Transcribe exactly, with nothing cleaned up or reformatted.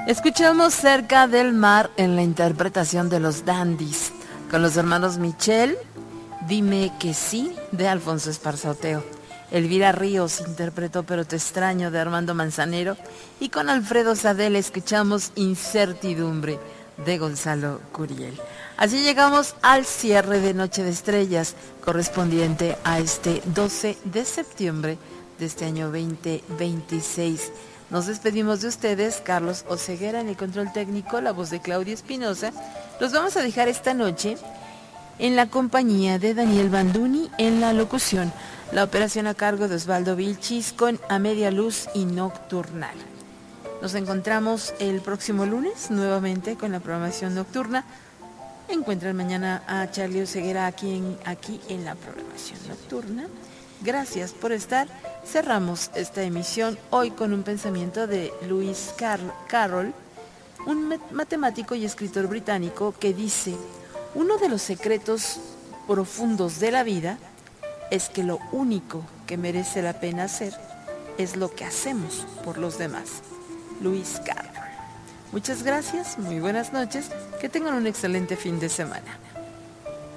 Escuchamos Cerca del Mar en la interpretación de los Dandies, con los hermanos Michel, Dime que sí, de Alfonso Esparza Oteo. Elvira Ríos interpretó Pero te extraño, de Armando Manzanero. Y con Alfredo Sadel escuchamos Incertidumbre, de Gonzalo Curiel. Así llegamos al cierre de Noche de Estrellas, correspondiente a este doce de septiembre de este año veinte veintiséis. Nos despedimos de ustedes, Carlos Oseguera en el control técnico, la voz de Claudia Espinosa. Los vamos a dejar esta noche en la compañía de Daniel Banduni en la locución. La operación a cargo de Osvaldo Vilchis con A Media Luz y Nocturnal. Nos encontramos el próximo lunes nuevamente con la programación nocturna. Encuentran mañana a Charlie Oseguera aquí en, aquí en la programación nocturna. Gracias por estar. Cerramos esta emisión hoy con un pensamiento de Lewis Carroll, un matemático y escritor británico, que dice: uno de los secretos profundos de la vida es que lo único que merece la pena hacer es lo que hacemos por los demás. Lewis Carroll. Muchas gracias, muy buenas noches, que tengan un excelente fin de semana.